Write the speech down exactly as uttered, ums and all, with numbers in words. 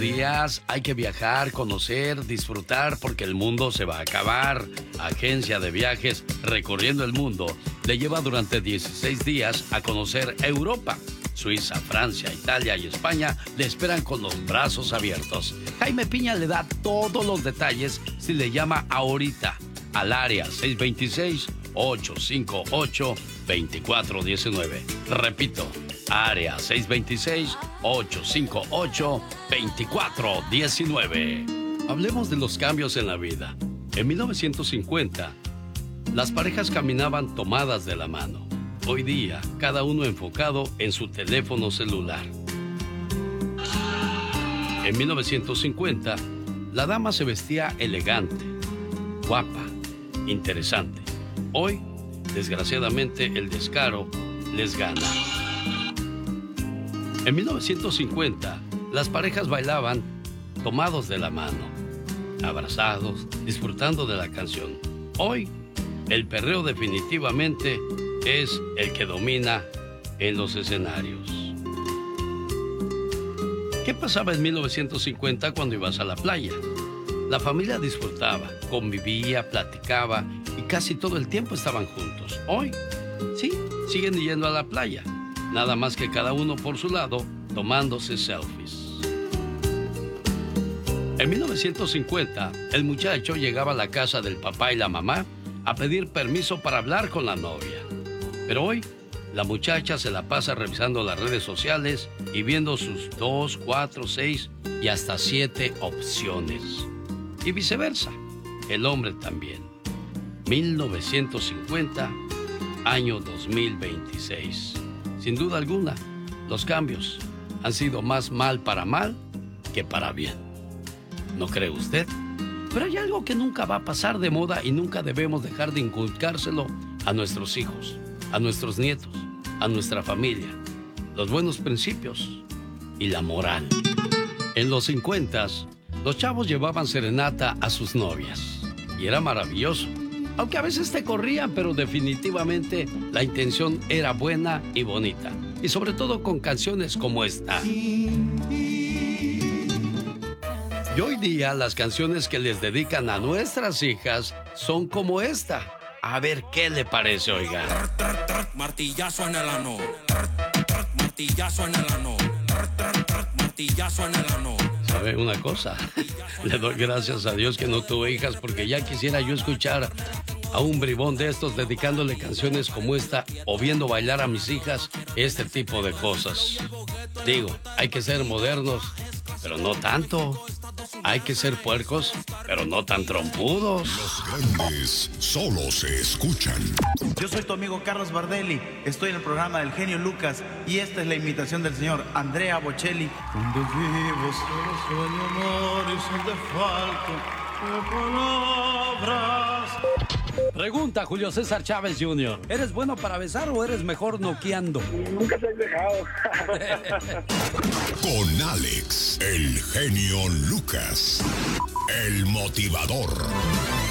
días, hay que viajar, conocer, disfrutar, porque el mundo se va a acabar. Agencia de Viajes Recorriendo el Mundo le lleva durante dieciséis días a conocer Europa. Suiza, Francia, Italia y España le esperan con los brazos abiertos. Jaime Piña le da todos los detalles si le llama ahorita al área seis dos seis, ocho cinco ocho, dos cuatro uno nueve. Repito, área seis dos seis, ocho cinco ocho, dos cuatro uno nueve. Hablemos de los cambios en la vida. En mil novecientos cincuenta, las parejas caminaban tomadas de la mano. Hoy día, cada uno enfocado en su teléfono celular. En mil novecientos cincuenta, la dama se vestía elegante, guapa, interesante. Hoy, desgraciadamente, el descaro les gana. En mil novecientos cincuenta, las parejas bailaban tomados de la mano, abrazados, disfrutando de la canción. Hoy, el perreo definitivamente es el que domina en los escenarios. ¿Qué pasaba en mil novecientos cincuenta cuando ibas a la playa? La familia disfrutaba, convivía, platicaba y casi todo el tiempo estaban juntos. Hoy, sí, siguen yendo a la playa, nada más que cada uno por su lado, tomándose selfies. En mil novecientos cincuenta, el muchacho llegaba a la casa del papá y la mamá a pedir permiso para hablar con la novia. Pero hoy, la muchacha se la pasa revisando las redes sociales y viendo sus dos, cuatro, seis y hasta siete opciones. Y viceversa, el hombre también. mil novecientos cincuenta, año dos mil veintiséis. Sin duda alguna, los cambios han sido más mal para mal que para bien. ¿No cree usted? Pero hay algo que nunca va a pasar de moda y nunca debemos dejar de inculcárselo a nuestros hijos, a nuestros nietos, a nuestra familia. Los buenos principios y la moral. En los cincuentas, los chavos llevaban serenata a sus novias. Y era maravilloso. Aunque a veces te corrían, pero definitivamente la intención era buena y bonita. Y sobre todo con canciones como esta. Y hoy día las canciones que les dedican a nuestras hijas son como esta. A ver qué le parece, oiga. Martillazo en el ano. Martillazo en el ano. Martillazo en el ano. ¿Sabe una cosa? Le doy gracias a Dios que no tuve hijas, porque ya quisiera yo escuchar a un bribón de estos dedicándole canciones como esta o viendo bailar a mis hijas este tipo de cosas. Digo, hay que ser modernos, pero no tanto. Hay que ser puercos, pero no tan trompudos. Los grandes solo se escuchan. Yo soy tu amigo Carlos Bardelli. Estoy en el programa del genio Lucas y esta es la imitación del señor Andrea Bocelli. Donde vivo solo sueño amor y son de falta de palabras. Pregunta Julio César Chávez junior ¿Eres bueno para besar o eres mejor noqueando? Nunca se ha dejado. Con Alex, el genio Lucas, el motivador.